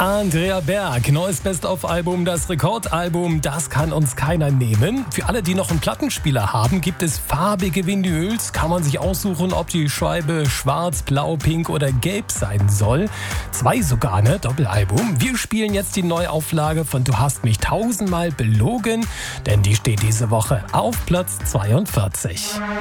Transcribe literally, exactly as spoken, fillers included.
Andrea Berg, neues Best-of-Album, das Rekordalbum, das kann uns keiner nehmen. Für alle, die noch einen Plattenspieler haben, gibt es farbige Vinyls. Kann man sich aussuchen, ob die Scheibe schwarz, blau, pink oder gelb sein soll. Zwei sogar, ne? Doppelalbum. Wir spielen jetzt die Neuauflage von Du hast mich tausendmal belogen, denn die steht diese Woche auf Platz zweiundvierzig.